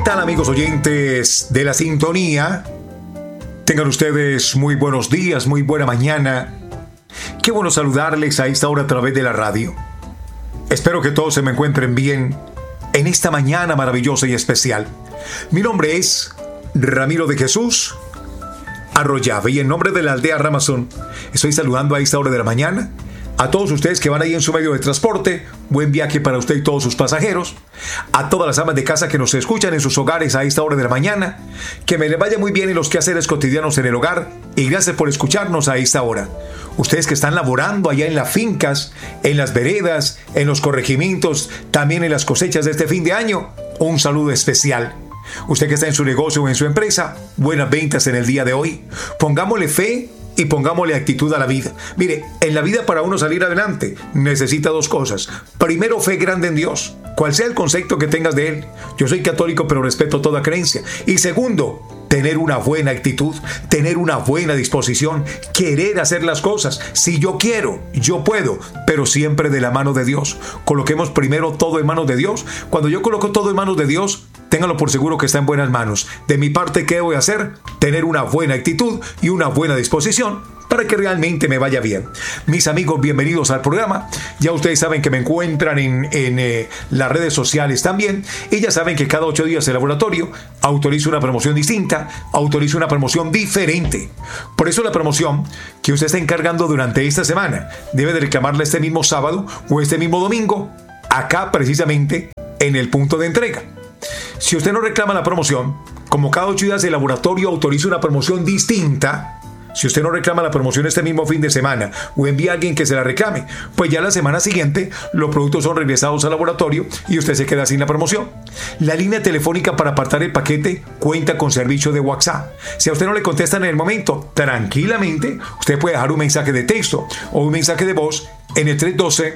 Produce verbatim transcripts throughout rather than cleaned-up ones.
tal, amigos oyentes de la sintonía? Tengan ustedes muy buenos días, muy buena mañana. Qué bueno saludarles a esta hora a través de la radio. Espero que todos se me encuentren bien en esta mañana maravillosa y especial. Mi nombre es Ramiro de Jesús Arroyave y en nombre de la aldea Ramazón estoy saludando a esta hora de la mañana a todos ustedes que van ahí en su medio de transporte. Buen viaje para usted y todos sus pasajeros. A todas las amas de casa que nos escuchan en sus hogares a esta hora de la mañana. Que me les vaya muy bien en los quehaceres cotidianos en el hogar. Y gracias por escucharnos a esta hora. Ustedes que están laborando allá en las fincas, en las veredas, en los corregimientos, también en las cosechas de este fin de año. Un saludo especial. Usted que está en su negocio o en su empresa, buenas ventas en el día de hoy. Pongámosle fe y pongámosle actitud a la vida. Mire, en la vida para uno salir adelante necesita dos cosas. Primero, fe grande en Dios, cual sea el concepto que tengas de Él. Yo soy católico, pero respeto toda creencia. Y segundo, tener una buena actitud, tener una buena disposición, querer hacer las cosas. Si yo quiero, yo puedo, pero siempre de la mano de Dios. Coloquemos primero todo en manos de Dios. Cuando yo coloco todo en manos de Dios, ténganlo por seguro que está en buenas manos. De mi parte, ¿qué voy a hacer? Tener una buena actitud y una buena disposición para que realmente me vaya bien. Mis amigos, bienvenidos al programa. Ya ustedes saben que me encuentran en, en eh, las redes sociales también. Y ya saben que cada ocho días el laboratorio autoriza una promoción distinta, autoriza una promoción diferente. Por eso la promoción que usted está encargando durante esta semana debe de reclamarla este mismo sábado o este mismo domingo, acá precisamente en el punto de entrega. Si usted no reclama la promoción, como cada ocho días el laboratorio autoriza una promoción distinta, si usted no reclama la promoción este mismo fin de semana o envía a alguien que se la reclame, pues ya la semana siguiente los productos son regresados al laboratorio y usted se queda sin la promoción. La línea telefónica para apartar el paquete cuenta con servicio de WhatsApp. Si a usted no le contestan en el momento, tranquilamente usted puede dejar un mensaje de texto o un mensaje de voz en el tres uno dos,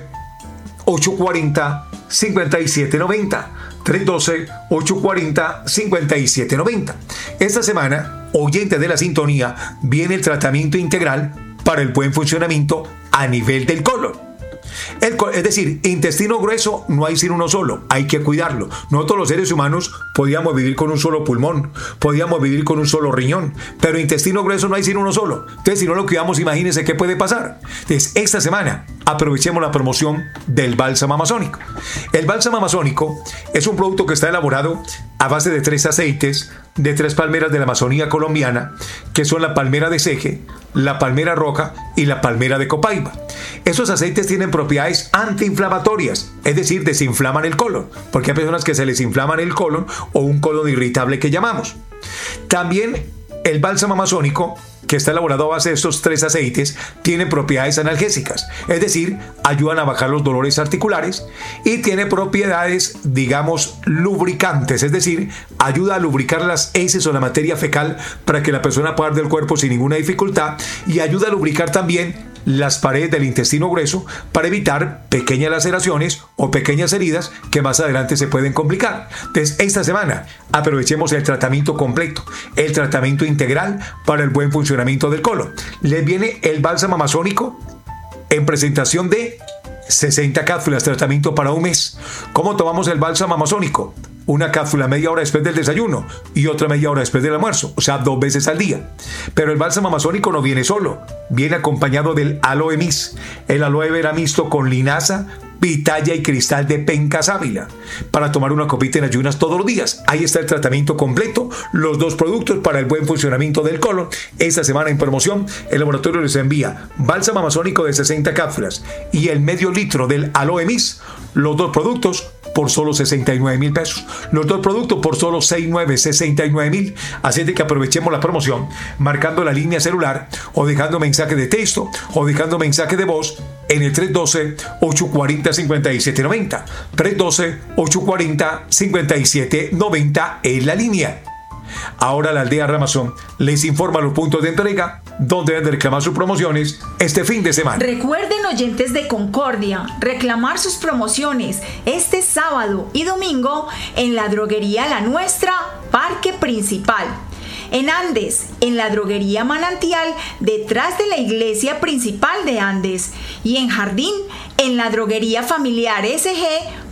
ocho cuatro cero, cinco siete nueve cero. tres uno dos, ocho cuatro cero, cinco siete nueve cero. Esta semana, oyentes de la sintonía, viene el tratamiento integral para el buen funcionamiento a nivel del colon. El, es decir, intestino grueso no hay sin uno solo, hay que cuidarlo. Nosotros los seres humanos podíamos vivir con un solo pulmón, podíamos vivir con un solo riñón, pero intestino grueso no hay sin uno solo. Entonces, si no lo cuidamos, imagínense qué puede pasar. Entonces, esta semana aprovechemos la promoción del bálsamo amazónico. El bálsamo amazónico es un producto que está elaborado a base de tres aceites de tres palmeras de la Amazonía colombiana, que son la palmera de Ceje, la palmera roja y la palmera de Copaiba. Esos aceites tienen propiedades antiinflamatorias, es decir, desinflaman el colon, porque hay personas que se les inflaman el colon o un colon irritable que llamamos. También el bálsamo amazónico, que está elaborado a base de estos tres aceites, tiene propiedades analgésicas, es decir, ayudan a bajar los dolores articulares y tiene propiedades, digamos, lubricantes, es decir, ayuda a lubricar las heces o la materia fecal para que la persona pueda dar del cuerpo sin ninguna dificultad y ayuda a lubricar también las paredes del intestino grueso para evitar pequeñas laceraciones o pequeñas heridas que más adelante se pueden complicar. Entonces, esta semana aprovechemos el tratamiento completo, el tratamiento integral para el buen funcionamiento del colon. Les viene el bálsamo amazónico en presentación de sesenta cápsulas, tratamiento para un mes. ¿Cómo tomamos el bálsamo amazónico? Una cápsula media hora después del desayuno y otra media hora después del almuerzo, o sea, dos veces al día. Pero el bálsamo amazónico no viene solo, viene acompañado del aloe mix, el aloe vera mixto con linaza, pitaya y cristal de penca sábila, para tomar una copita en ayunas todos los días. Ahí está el tratamiento completo, los dos productos para el buen funcionamiento del colon. Esta semana en promoción, el laboratorio les envía bálsamo amazónico de sesenta cápsulas y el medio litro del aloe mix, los dos productos por solo sesenta y nueve mil pesos. Los dos productos por solo sesenta y nueve, sesenta y nueve mil. Así de que aprovechemos la promoción marcando la línea celular o dejando mensaje de texto o dejando mensaje de voz en el tres uno dos, ocho cuatro cero, cinco siete nueve cero. tres uno dos, ocho cuatro cero, cinco siete nueve cero en la línea. Ahora la aldea Ramazón les informa los puntos de entrega donde deben reclamar sus promociones este fin de semana. Recuerden, oyentes de Concordia, reclamar sus promociones este sábado y domingo en la droguería La Nuestra, Parque Principal. En Andes, en la droguería Manantial, detrás de la iglesia principal de Andes. Y en Jardín, en la droguería familiar S G,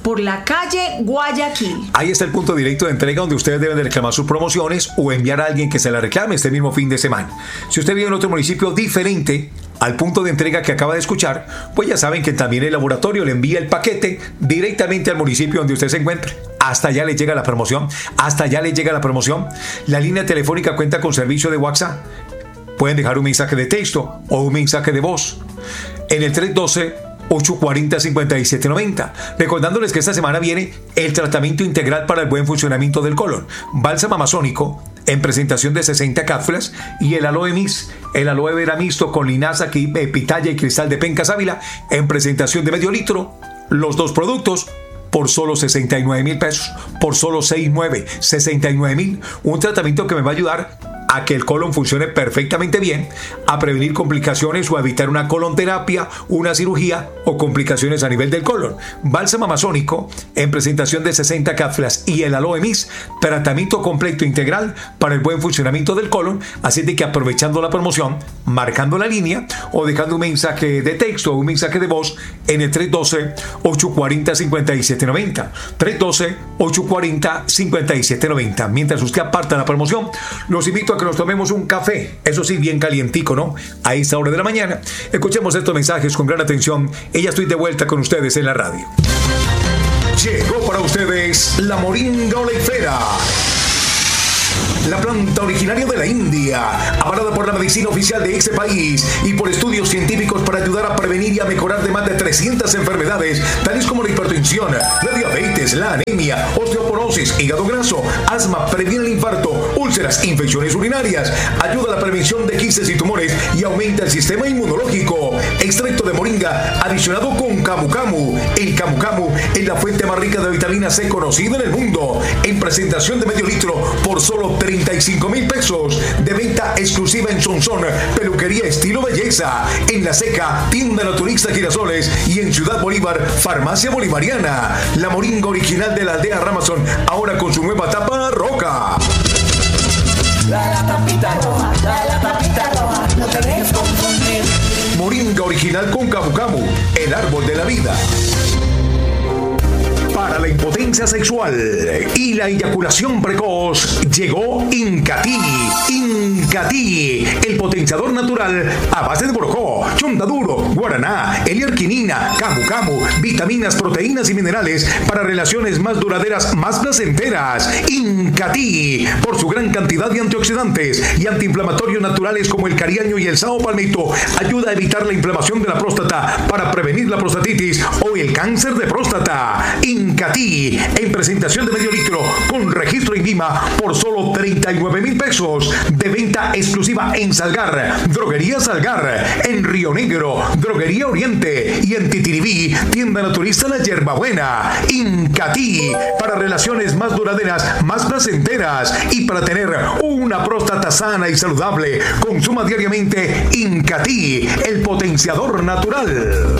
por la calle Guayaquil. Ahí está el punto directo de entrega donde ustedes deben de reclamar sus promociones o enviar a alguien que se la reclame este mismo fin de semana. Si usted vive en otro municipio diferente al punto de entrega que acaba de escuchar, pues ya saben que también el laboratorio le envía el paquete directamente al municipio donde usted se encuentre. Hasta allá le llega la promoción, hasta allá le llega la promoción. La línea telefónica cuenta con servicio de WhatsApp. Pueden dejar un mensaje de texto o un mensaje de voz en el tres uno dos, ocho cuatro cero, cinco siete nueve cero. Recordándoles que esta semana viene el tratamiento integral para el buen funcionamiento del colon. Bálsamo amazónico en presentación de sesenta cápsulas y el aloe mix, el aloe vera mixto con linaza, pitaya y cristal de penca sábila en presentación de medio litro. Los dos productos por solo sesenta y nueve mil pesos, por solo sesenta y nueve, sesenta y nueve mil. Un tratamiento que me va a ayudar a que el colon funcione perfectamente bien, a prevenir complicaciones o a evitar una colonterapia, una cirugía o complicaciones a nivel del colon. Bálsamo amazónico en presentación de sesenta cápsulas y el aloe mix, tratamiento completo integral para el buen funcionamiento del colon. Así de que aprovechando la promoción, marcando la línea o dejando un mensaje de texto o un mensaje de voz en el tres uno dos, ocho cuatro cero, cinco siete nueve cero. tres uno dos, ocho cuatro cero, cinco siete nueve cero. Mientras usted aparta la promoción, los invito a que nos tomemos un café, eso sí, bien calientico, ¿no? A esta hora de la mañana. Escuchemos estos mensajes con gran atención y ya estoy de vuelta con ustedes en la radio. Llegó para ustedes la moringa oleifera, la planta originaria de la India, avalada por la medicina oficial de ese país y por estudios científicos para ayudar a prevenir y a mejorar de más de trescientas enfermedades, tales como la hipertensión, la diabetes, la anemia, osteoporosis, hígado graso, asma, previene el infarto, úlceras, infecciones urinarias, ayuda a la prevención de quistes y tumores y aumenta el sistema inmunológico. Extracto de moringa adicionado con camu camu. El camu camu es la fuente más rica de vitamina C conocida en el mundo. En presentación de medio litro por solo treinta y cinco mil pesos, de venta exclusiva en Sonsón, peluquería estilo belleza, en La Seca, tienda naturista Girasoles y en Ciudad Bolívar, farmacia bolivariana. La moringa original de la aldea Ramazón, ahora con su nueva tapa roja. La, la tapita roja, la, la tapita roja, no te dejes confundir. Moringa original con camu camu, el árbol de la vida. Para la impotencia sexual y la eyaculación precoz, llegó Incatí. Incatí, el potenciador natural a base de borojó, chontaduro, guaraná, L-arginina, camu camu, vitaminas, proteínas y minerales para relaciones más duraderas, más placenteras. Incatí, por su gran cantidad de antioxidantes y antiinflamatorios naturales como el cariaño y el sao palmito, ayuda a evitar la inflamación de la próstata para prevenir la prostatitis o el cáncer de próstata. Incatí, en presentación de medio litro con registro INVIMA por solo treinta y nueve mil pesos, de venta exclusiva en Salgar, Droguería Salgar, en Río Negro, Droguería Oriente y en Titiribí, tienda naturista La Yerbabuena. Incatí, para relaciones más duraderas, más placenteras y para tener una próstata sana y saludable. Consuma diariamente Incatí, el potenciador natural.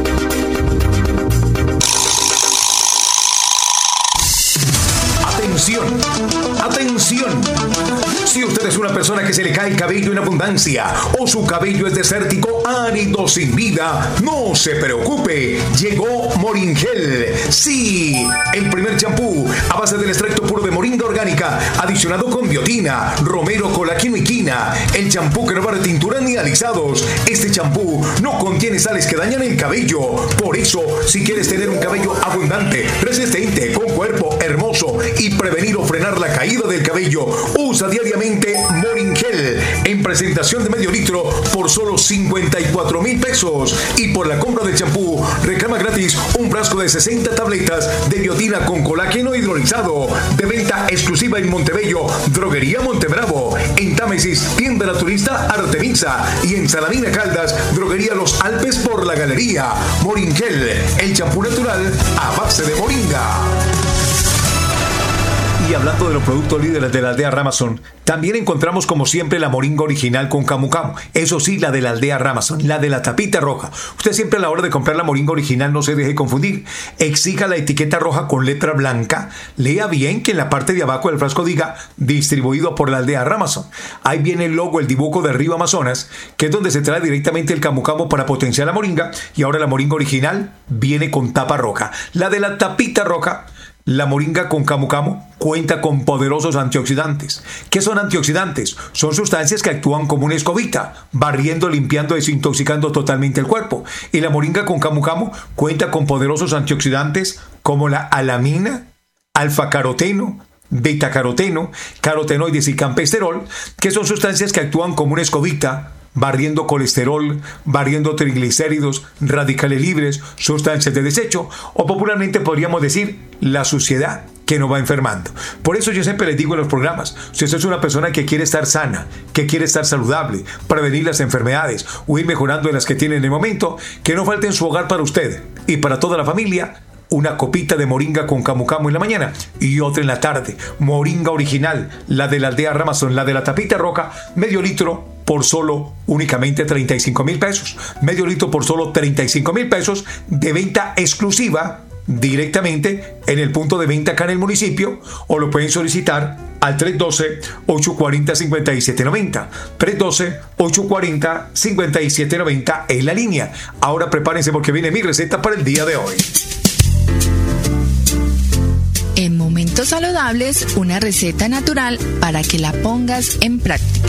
Atención, atención. Si usted es una persona que se le cae el cabello en abundancia o su cabello es desértico, árido, sin vida, no se preocupe. Llegó Moringel. Sí, el primer champú a base del extracto puro de moringa orgánica, adicionado con biotina, romero, colágeno y quina. El champú que no va de tintura ni alisados. Este champú no contiene sales que dañan el cabello. Por eso, si quieres tener un cabello abundante, resistente, con cuerpo hermoso y prevenir o frenar la caída del cabello, usa diariamente Moringel en presentación de medio litro por solo cincuenta y cuatro mil pesos. Y por la compra del champú, reclama gratis un frasco de sesenta tabletas de biotina con colágeno hidrolizado, de venta exclusiva en Montebello, Droguería Montebravo, en Támesis, tienda naturista Artemisa y en Salamina Caldas, Droguería Los Alpes por la Galería. Moringel, el champú natural a base de moringa. Y hablando de los productos líderes de la aldea Ramazón, también encontramos como siempre la moringa original con camu camu. Eso sí, la de la aldea Ramazón, la de la tapita roja. Usted siempre a la hora de comprar la moringa original no se deje confundir. Exija la etiqueta roja con letra blanca. Lea bien que en la parte de abajo del frasco diga distribuido por la aldea Ramazón. Ahí viene el logo, el dibujo de Río Amazonas, que es donde se trae directamente el camu camu para potenciar la moringa. Y ahora la moringa original viene con tapa roja. La de la tapita roja, la moringa con camu camu, cuenta con poderosos antioxidantes. ¿Qué son antioxidantes? Son sustancias que actúan como una escobita, barriendo, limpiando, desintoxicando totalmente el cuerpo. Y la moringa con camu camu cuenta con poderosos antioxidantes como la alamina, alfa-caroteno, beta-caroteno, carotenoides y campesterol, que son sustancias que actúan como una escobita, barriendo colesterol, barriendo triglicéridos, radicales libres, sustancias de desecho, o popularmente podríamos decir la suciedad que nos va enfermando. Por eso yo siempre les digo en los programas, si usted es una persona que quiere estar sana, que quiere estar saludable, prevenir las enfermedades o ir mejorando en las que tiene en el momento, que no falte en su hogar para usted y para toda la familia una copita de moringa con camu camu en la mañana y otra en la tarde. Moringa original, la de la aldea Ramazón, la de la tapita roja, medio litro por solo únicamente treinta y cinco mil pesos. Medio litro por solo treinta y cinco mil pesos de venta exclusiva directamente en el punto de venta acá en el municipio, o lo pueden solicitar al tres uno dos, ocho cuatro cero, cinco siete nueve cero. tres uno dos, ocho cuatro cero, cinco siete nueve cero en la línea. Ahora prepárense porque viene mi receta para el día de hoy. En Momentos Saludables, una receta natural para que la pongas en práctica.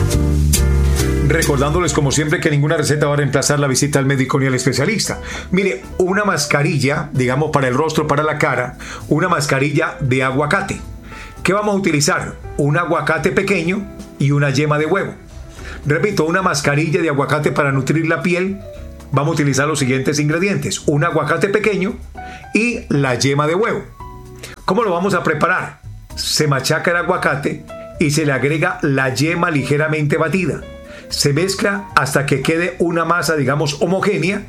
Recordándoles como siempre que ninguna receta va a reemplazar la visita al médico ni al especialista. Mire, una mascarilla, digamos para el rostro, para la cara, una mascarilla de aguacate. ¿Qué vamos a utilizar? Un aguacate pequeño y una yema de huevo. Repito, una mascarilla de aguacate para nutrir la piel. Vamos a utilizar los siguientes ingredientes: un aguacate pequeño y la yema de huevo. ¿Cómo lo vamos a preparar? Se machaca el aguacate y se le agrega la yema ligeramente batida. Se mezcla hasta que quede una masa, digamos, homogénea.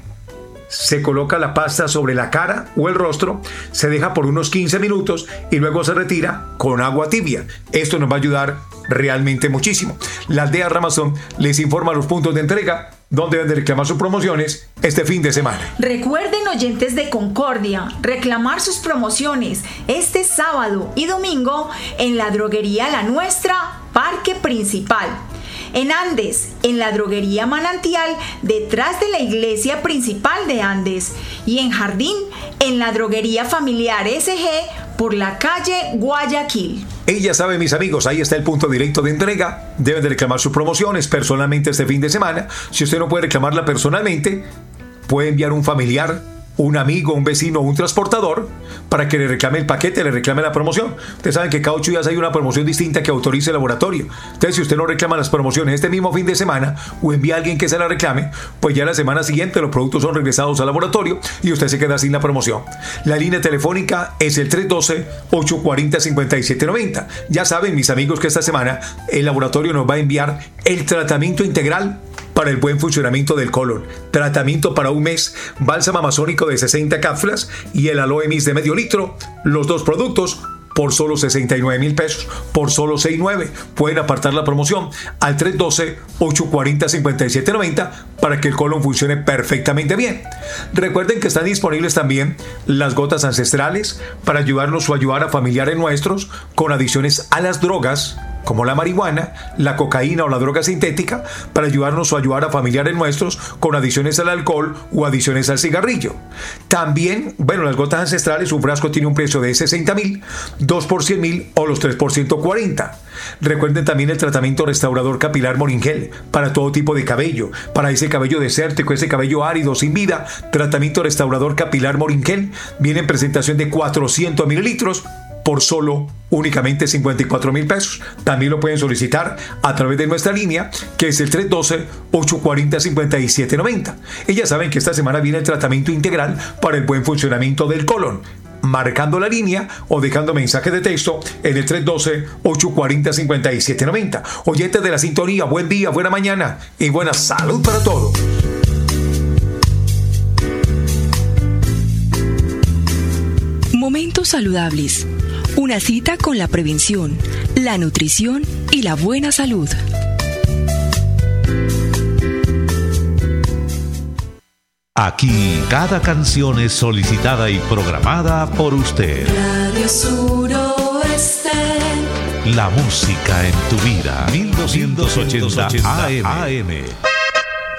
Se coloca la pasta sobre la cara o el rostro, se deja por unos quince minutos y luego se retira con agua tibia. Esto nos va a ayudar realmente muchísimo. La aldea Ramazón les informa los puntos de entrega donde deben de reclamar sus promociones este fin de semana. Recuerden, oyentes de Concordia, reclamar sus promociones este sábado y domingo en la droguería La Nuestra, Parque Principal. En Andes, en la droguería Manantial, detrás de la iglesia principal de Andes. Y en Jardín, en la droguería familiar S G, por la calle Guayaquil. Y ya saben, mis amigos, ahí está el punto directo de entrega. Deben de reclamar sus promociones personalmente este fin de semana. Si usted no puede reclamarla personalmente, puede enviar un familiar, un amigo, un vecino, un transportador para que le reclame el paquete, le reclame la promoción. Ustedes saben que cada ocho días hay una promoción distinta que autorice el laboratorio. Entonces, si usted no reclama las promociones este mismo fin de semana o envía a alguien que se la reclame, pues ya la semana siguiente los productos son regresados al laboratorio y usted se queda sin la promoción. La línea telefónica es el tres uno dos, ocho cuatro cero, cinco siete nueve cero. Ya saben, mis amigos, que esta semana el laboratorio nos va a enviar el tratamiento integral para el buen funcionamiento del colon. Tratamiento para un mes, bálsamo amazónico de sesenta cápsulas y el aloe mist de medio litro. Los dos productos por solo sesenta y nueve mil pesos, por solo sesenta y nueve. Pueden apartar la promoción al tres uno dos, ocho cuatro cero, cinco siete nueve cero para que el colon funcione perfectamente bien. Recuerden que están disponibles también las gotas ancestrales para ayudarnos o ayudar a familiares nuestros con adicciones a las drogas, como la marihuana, la cocaína o la droga sintética, para ayudarnos o ayudar a familiares nuestros con adicciones al alcohol o adicciones al cigarrillo. También, bueno, las gotas ancestrales, un frasco tiene un precio de sesenta mil, dos por cien mil o los tres por ciento cuarenta. Recuerden también el tratamiento restaurador capilar Moringel para todo tipo de cabello, para ese cabello desértico, ese cabello árido, sin vida. Tratamiento restaurador capilar Moringel viene en presentación de cuatrocientos mililitros por solo únicamente cincuenta y cuatro mil pesos. También lo pueden solicitar a través de nuestra línea, que es el tres uno dos, ocho cuatro cero, cinco siete nueve cero. Y ya saben que esta semana viene el tratamiento integral para el buen funcionamiento del colon. Marcando la línea o dejando mensaje de texto en el tres uno dos, ocho cuatro cero, cinco siete nueve cero. Oyentes de la sintonía, buen día, buena mañana y buena salud para todos. Momentos Saludables, Una cita con la prevención, la nutrición y la buena salud. Aquí, cada canción es solicitada y programada por usted. Radio Suroeste. La música en tu vida. mil doscientos ochenta A M.